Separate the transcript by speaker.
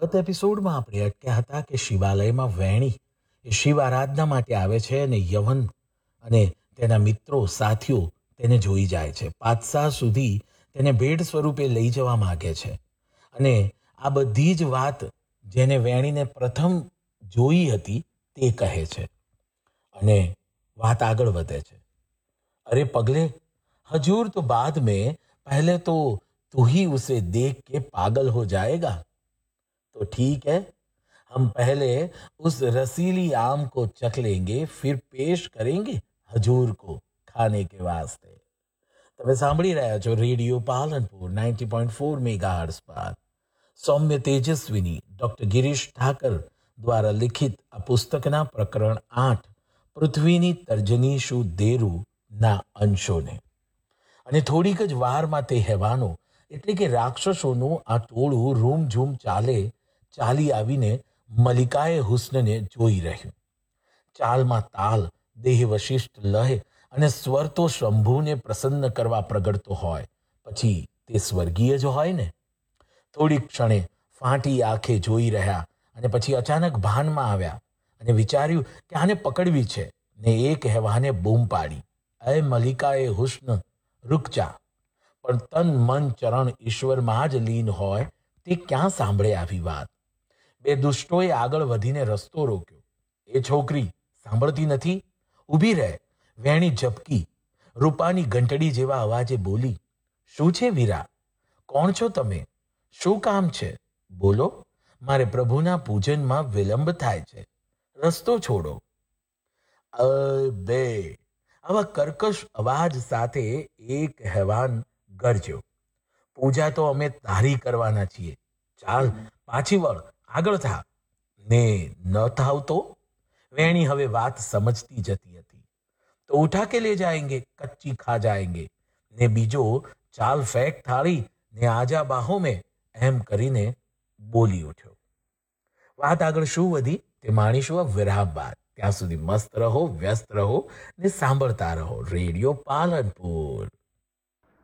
Speaker 1: ગત એપિસોડમાં આપણે અટક્યા હતા કે શિવાલયમાં વેણી એ શિવ આરાધના માટે આવે છે અને યવન અને તેના મિત્રો સાથીઓ તેને જોઈ જાય છે. પાતશાહ સુધી તેને ભેટ સ્વરૂપે લઈ જવા માગે છે અને આ બધી જ વાત જેને વેણીને પ્રથમ જોઈ હતી તે કહે છે અને વાત આગળ વધે છે. अरे पगले, हजूर तो बाद में पहले तो तू ही उसे देख के पागल हो जाएगा. तो ठीक है, हम पहले उस रसीली आम को चख लेंगे, फिर पेश करेंगे हजूर को खाने के वास्ते. તમે સાંભળી રહ્યા છો રેડિયો પાલનપુર 90.4 મેગાહર્ટ્ઝ પર સૌમ્ય તેજસ્વીની ડોક્ટર ગિરીશ ઠાકર દ્વારા લિખિત આ પુસ્તકના પ્રકરણ 8 પૃથ્વીની તર્જની શું દેરું ના અંશોને. અને થોડીક જ વારમાં તે હેવાનો એટલે કે રાક્ષસોનું આ ટોળું રૂમઝૂમ ચાલી આવીને મલિકાએ હુસ્નને જોઈ રહ્યું. ચાલમાં તાલ, દેહ વશિષ્ઠ લય અને સ્વર તો શંભુને પ્રસન્ન કરવા પ્રગટતો હોય, પછી તે સ્વર્ગીય જ હોય ને. થોડીક ક્ષણે ફાંટી આંખે જોઈ રહ્યા અને પછી અચાનક ભાનમાં આવ્યા અને વિચાર્યું કે આને પકડવી છે ને એક હેવાને બૂમ પાડી, અય મલિકાએ હુસ્ન રૂક જા. પણ તન મન ચરણ ઈશ્વરમાં જ લીન હોય તે ક્યાં સાંભળે આવી વાત. બે દુષ્ટોએ આગળ વધીને રસ્તો રોક્યો. એ છોકરી સાંભળતી નથી? ઊભી રહે. વેણી ઝબકી રૂપાની ઘંટડી જેવા અવાજે બોલી, શું છે વીરા? કોણ છો તમે? શું કામ છે? બોલો, મારે પ્રભુના પૂજનમાં વિલંબ થાય છે. રસ્તો છોડો. બે આવા કર્કશ અવાજ સાથે એક હેવાન ગરજ્યો, પૂજા તો અમે તારી કરવાના છીએ. ચાલ પાછી વળ, આગળ થા. ને ન થાવ તો? વેણી હવે વાત સમજતી જતી હતી. તો ઉઠા કે લે જાएंगे, કચ્ચી ખા જાएंगे. ને બીજો ચાલ ફેંક થાળી ને આજા બાહો મેં, એમ કરીને બોલી ઉઠ્યો. વાત આગળ શું વધી તે માણીશું આ વિરામ બાદ. ત્યાં સુધી મસ્ત રહો, વ્યસ્ત રહો ને સાંભળતા રહો રેડિયો પાલનપુર.